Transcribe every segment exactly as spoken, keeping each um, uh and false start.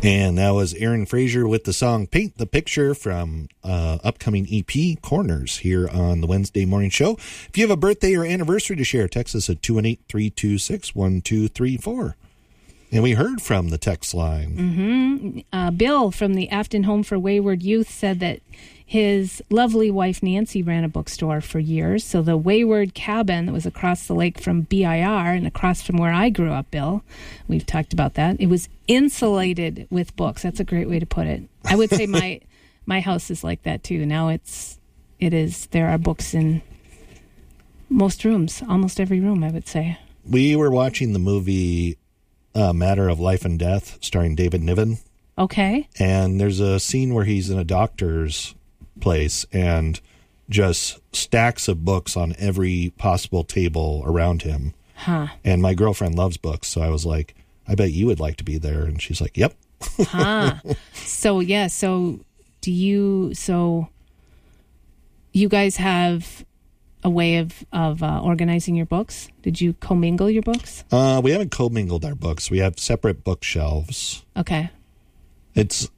And that was Aaron Fraser with the song Paint the Picture from uh, upcoming E P Corners here on the Wednesday Morning Show. If you have a birthday or anniversary to share, text us at two one eight, three two six, one two three four. And we heard from the text line. Mm-hmm. Uh, Bill from the Afton Home for Wayward Youth said that his lovely wife Nancy ran a bookstore for years. So the Wayward Cabin that was across the lake from B I R and across from where I grew up, Bill, we've talked about that. It was insulated with books. That's a great way to put it. I would say my my house is like that too. Now it's it is. There are books in most rooms, almost every room, I would say. We were watching the movie uh, Matter of Life and Death, starring David Niven. Okay. And there's a scene where he's in a doctor's place and just stacks of books on every possible table around him. Huh. And my girlfriend loves books, so I was like, I bet you would like to be there. And she's like, yep. Huh. So, yeah, so do you, so you guys have a way of, of uh, organizing your books? Did you commingle your books? Uh, we haven't commingled our books. We have separate bookshelves. Okay. It's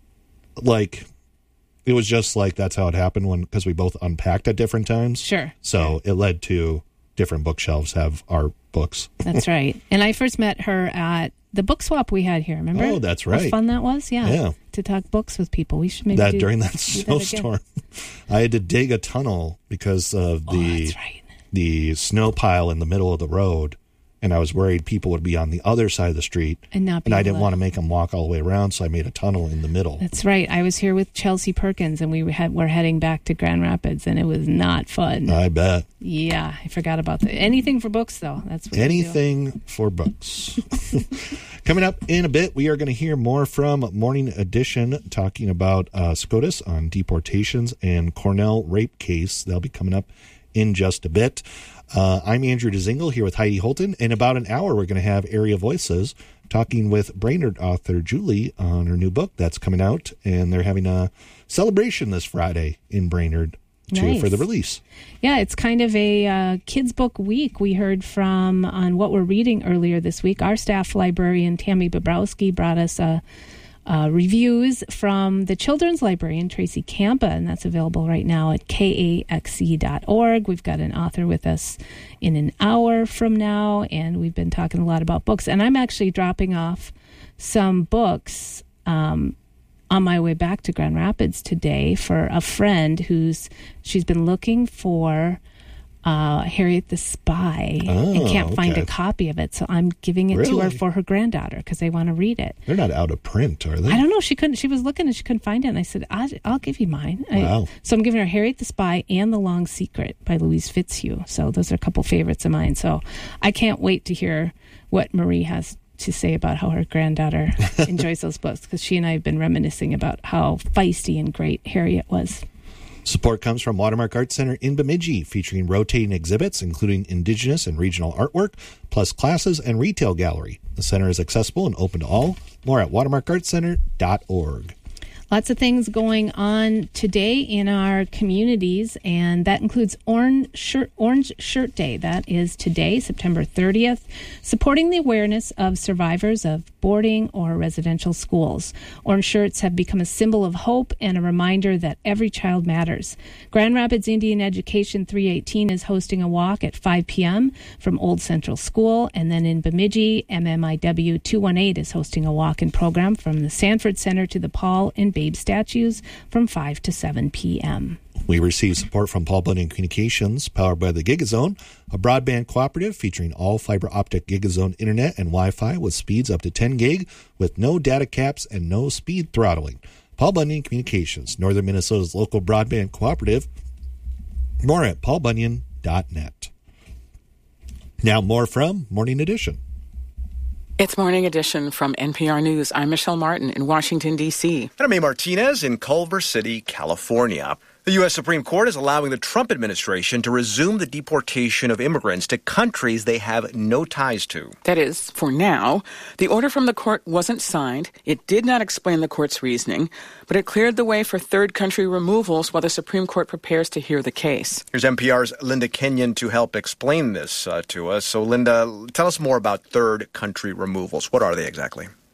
like, it was just like that's how it happened when, because we both unpacked at different times. Sure. So it led to different bookshelves have our books. That's right. And I first met her at the book swap we had here, remember? Oh, that's right. How fun that was? Yeah. Yeah. To talk books with people. We should maybe that do, during that do snowstorm. That I had to dig a tunnel because of the oh, that's right. the snow pile in the middle of the road, and I was worried people would be on the other side of the street, and not be and I able didn't to... want to make them walk all the way around, so I made a tunnel in the middle. That's right. I was here with Chelsea Perkins, and we were, had, were heading back to Grand Rapids, and it was not fun. I bet. Yeah, I forgot about that. Anything for books, though. That's what anything for books. Coming up in a bit, we are going to hear more from Morning Edition talking about uh, SCOTUS on deportations and Cornell rape case. That'll be coming up in just a bit. Uh, I'm Andrew DeZingle here with Heidi Holton. In about an hour, we're going to have Area Voices talking with Brainerd author Julie on her new book that's coming out. And they're having a celebration this Friday in Brainerd to, nice. for the release. Yeah, it's kind of a uh, kids' book week. We heard from on What We're Reading earlier this week. Our staff librarian, Tammy Bobrowski, brought us a Uh, reviews from the children's librarian, Tracy Campa, and that's available right now at K A X E dot org. We've got an author with us in an hour from now, and we've been talking a lot about books. And I'm actually dropping off some books um, on my way back to Grand Rapids today for a friend who's, she's been looking for Uh, Harriet the Spy oh, and can't okay. find a copy of it, so I'm giving it really? to her for her granddaughter because they want to read it. They're not out of print, are they? I don't know. She couldn't. She was looking and she couldn't find it. And I said, "I'll, I'll give you mine." Wow. I, so I'm giving her Harriet the Spy and The Long Secret by Louise Fitzhugh. So those are a couple favorites of mine. So I can't wait to hear what Marie has to say about how her granddaughter enjoys those books, because she and I have been reminiscing about how feisty and great Harriet was. Support comes from Watermark Art Center in Bemidji, featuring rotating exhibits, including Indigenous and regional artwork, plus classes and retail gallery. The center is accessible and open to all. More at watermark art center dot org. Lots of things going on today in our communities, and that includes Orange Shirt, Orange Shirt Day. That is today, September thirtieth, supporting the awareness of survivors of boarding or residential schools. Orange shirts have become a symbol of hope and a reminder that every child matters. Grand Rapids Indian Education three eighteen is hosting a walk at five p.m. from Old Central School, and then in Bemidji, M M I W two one eight is hosting a walk-in program from the Sanford Center to the Paul and Babe statues from five to seven p.m. We receive support from Paul Bunyan Communications, powered by the Gigazone, a broadband cooperative featuring all fiber optic Gigazone internet and Wi-Fi with speeds up to ten gig with no data caps and no speed throttling. Paul Bunyan Communications, Northern Minnesota's local broadband cooperative. More at paul bunyan dot net. Now more from Morning Edition. It's Morning Edition from N P R News. I'm Michelle Martin in Washington, D C. And I'm A. Martinez in Culver City, California. The U S Supreme Court is allowing the Trump administration to resume the deportation of immigrants to countries they have no ties to. That is, for now. The order from the court wasn't signed. It did not explain the court's reasoning, but it cleared the way for third country removals while the Supreme Court prepares to hear the case. Here's N P R's Linda Kenyon to help explain this uh, to us. So, Linda, tell us more about third country removals. What are they exactly?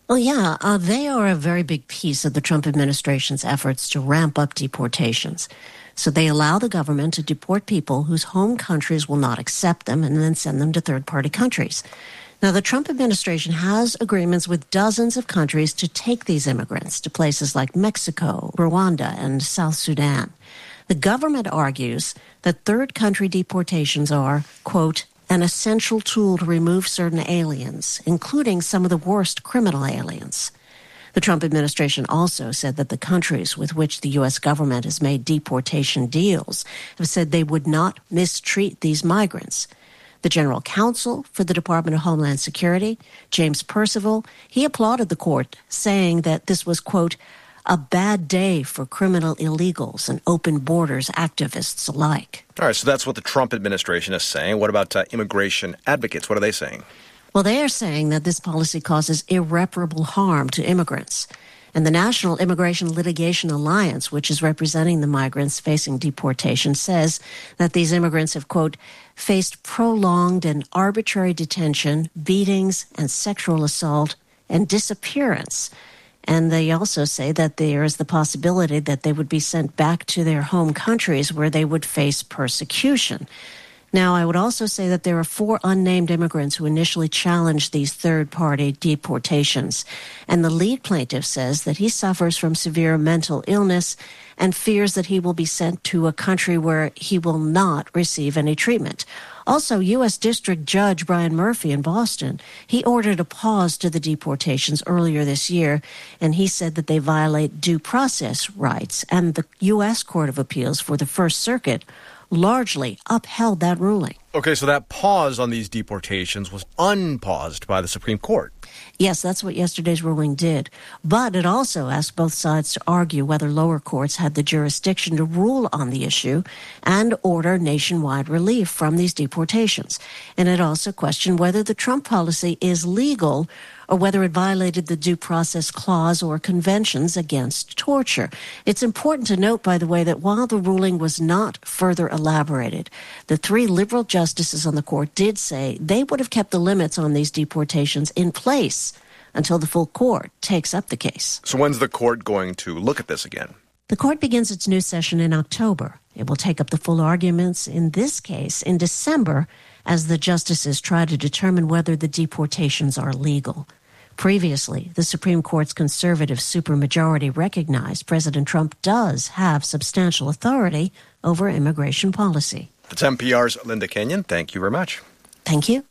Well, yeah, uh, they are a very big piece of the Trump administration's efforts to ramp up deportations. So they allow the government to deport people whose home countries will not accept them and then send them to third-party countries. Now, the Trump administration has agreements with dozens of countries to take these immigrants to places like Mexico, Rwanda, and South Sudan. The government argues that third-country deportations are, quote, an essential tool to remove certain aliens, including some of the worst criminal aliens. The Trump administration also said that the countries with which the U S government has made deportation deals have said they would not mistreat these migrants. The general counsel for the Department of Homeland Security, James Percival, he applauded the court, saying that this was, quote, a bad day for criminal illegals and open borders activists alike. All right, so that's what the Trump administration is saying. What about uh, immigration advocates? What are they saying? Well, they are saying that this policy causes irreparable harm to immigrants. And the National Immigration Litigation Alliance, which is representing the migrants facing deportation, says that these immigrants have, quote, faced prolonged and arbitrary detention, beatings, and sexual assault, and disappearance. And they also say that there is the possibility that they would be sent back to their home countries where they would face persecution. Now, I would also say that there are four unnamed immigrants who initially challenged these third-party deportations. And the lead plaintiff says that he suffers from severe mental illness and fears that he will be sent to a country where he will not receive any treatment. Also, U S District Judge Brian Murphy in Boston, he ordered a pause to the deportations earlier this year, and he said that they violate due process rights. And the U S Court of Appeals for the First Circuit largely upheld that ruling. Okay, so that pause on these deportations was unpaused by the Supreme Court. Yes, that's what yesterday's ruling did. But it also asked both sides to argue whether lower courts had the jurisdiction to rule on the issue and order nationwide relief from these deportations. And it also questioned whether the Trump policy is legal or whether it violated the Due Process Clause or conventions against torture. It's important to note, by the way, that while the ruling was not further elaborated, the three liberal justices on the court did say they would have kept the limits on these deportations in place until the full court takes up the case. So when's the court going to look at this again? The court begins its new session in October. It will take up the full arguments in this case in December as the justices try to determine whether the deportations are legal. Previously, the Supreme Court's conservative supermajority recognized President Trump does have substantial authority over immigration policy. That's N P R's Linda Kenyon. Thank you very much. Thank you.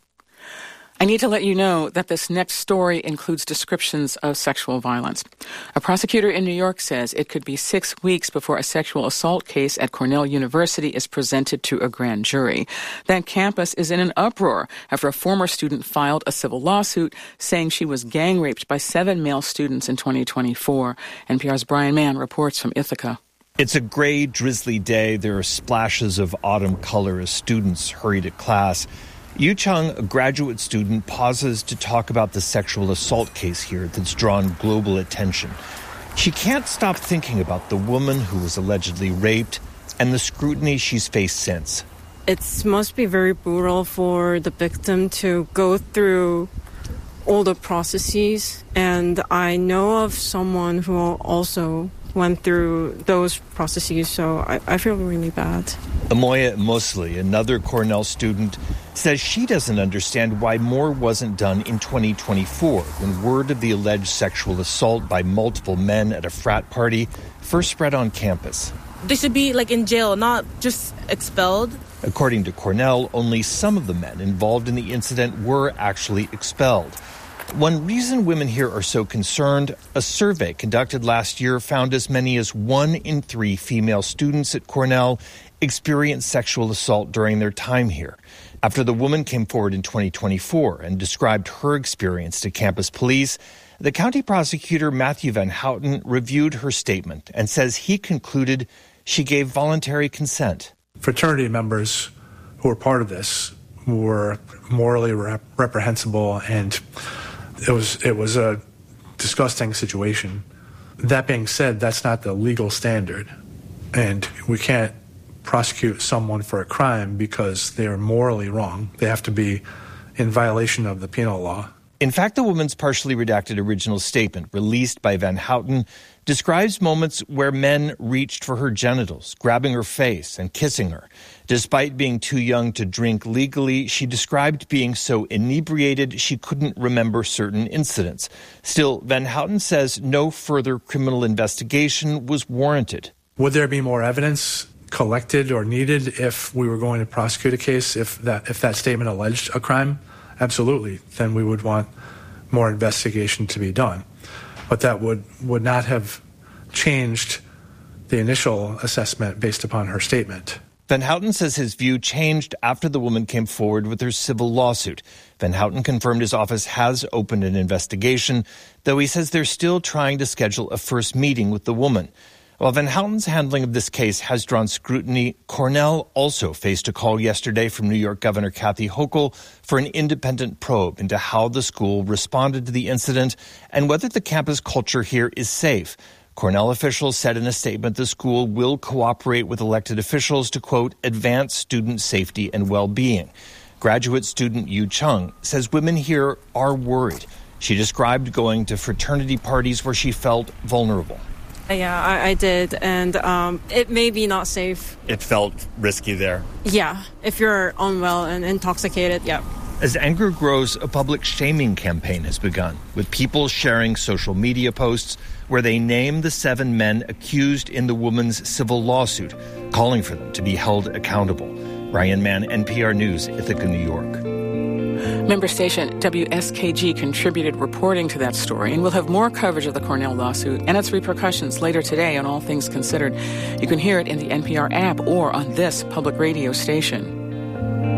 I need to let you know that this next story includes descriptions of sexual violence. A prosecutor in New York says it could be six weeks before a sexual assault case at Cornell University is presented to a grand jury. That campus is in an uproar after a former student filed a civil lawsuit saying she was gang raped by seven male students in twenty twenty-four. N P R's Brian Mann reports from Ithaca. It's a gray, drizzly day. There are splashes of autumn color as students hurry to class. Yu Chung, a graduate student, pauses to talk about the sexual assault case here that's drawn global attention. She can't stop thinking about the woman who was allegedly raped and the scrutiny she's faced since. It must be very brutal for the victim to go through all the processes, and I know of someone who also went through those processes, so I, I feel really bad. Amoya Mosley, another Cornell student, says she doesn't understand why more wasn't done in twenty twenty-four when word of the alleged sexual assault by multiple men at a frat party first spread on campus. They should be like in jail, not just expelled. According to Cornell, only some of the men involved in the incident were actually expelled. One reason women here are so concerned, a survey conducted last year found as many as one in three female students at Cornell experienced sexual assault during their time here. After the woman came forward in twenty twenty-four and described her experience to campus police, the county prosecutor Matthew Van Houten reviewed her statement and says he concluded she gave voluntary consent. Fraternity members who were part of this were morally rep- reprehensible, and it was it was a disgusting situation. That being said, that's not the legal standard, and we can't prosecute someone for a crime because they are morally wrong. They have to be in violation of the penal law. In fact, the woman's partially redacted original statement, released by Van Houten, describes moments where men reached for her genitals, grabbing her face and kissing her. Despite being too young to drink legally, she described being so inebriated she couldn't remember certain incidents. Still, Van Houten says no further criminal investigation was warranted. Would there be more evidence collected or needed if we were going to prosecute a case, if that if that statement alleged a crime? Absolutely. Then we would want more investigation to be done. But that would, would not have changed the initial assessment based upon her statement. Van Houten says his view changed after the woman came forward with her civil lawsuit. Van Houten confirmed his office has opened an investigation, though he says they're still trying to schedule a first meeting with the woman. While Van Houten's handling of this case has drawn scrutiny, Cornell also faced a call yesterday from New York Governor Kathy Hochul for an independent probe into how the school responded to the incident and whether the campus culture here is safe. Cornell officials said in a statement the school will cooperate with elected officials to, quote, advance student safety and well-being. Graduate student Yu Chung says women here are worried. She described going to fraternity parties where she felt vulnerable. Yeah, I, I did, and um, it may be not safe. It felt risky there. Yeah, if you're unwell and intoxicated, yeah. As anger grows, a public shaming campaign has begun, with people sharing social media posts where they name the seven men accused in the woman's civil lawsuit, calling for them to be held accountable. Ryan Mann, N P R News, Ithaca, New York. Member station W S K G contributed reporting to that story, and we'll have more coverage of the Cornell lawsuit and its repercussions later today on All Things Considered. You can hear it in the N P R app or on this public radio station.